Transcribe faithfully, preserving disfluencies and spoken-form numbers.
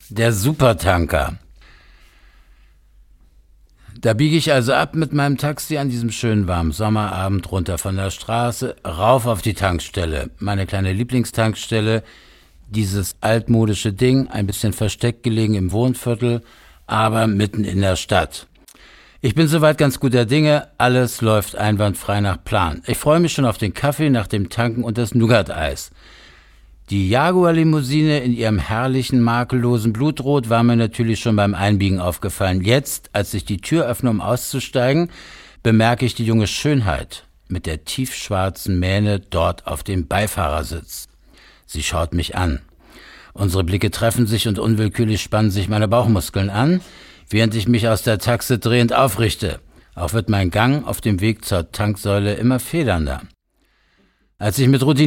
Der Supertanker. Da biege ich also ab mit meinem Taxi an diesem schönen warmen Sommerabend runter von der Straße, rauf auf die Tankstelle. Meine kleine Lieblingstankstelle, dieses altmodische Ding, ein bisschen versteckt gelegen im Wohnviertel, aber mitten in der Stadt. Ich bin soweit ganz guter Dinge, alles läuft einwandfrei nach Plan. Ich freue mich schon auf den Kaffee nach dem Tanken und das Nougat-Eis. Die Jaguar-Limousine in ihrem herrlichen, makellosen Blutrot war mir natürlich schon beim Einbiegen aufgefallen. Jetzt, als ich die Tür öffne, um auszusteigen, bemerke ich die junge Schönheit mit der tiefschwarzen Mähne dort auf dem Beifahrersitz. Sie schaut mich an. Unsere Blicke treffen sich und unwillkürlich spannen sich meine Bauchmuskeln an, während ich mich aus der Taxe drehend aufrichte. Auch wird mein Gang auf dem Weg zur Tanksäule immer federnder. Als ich mit Routine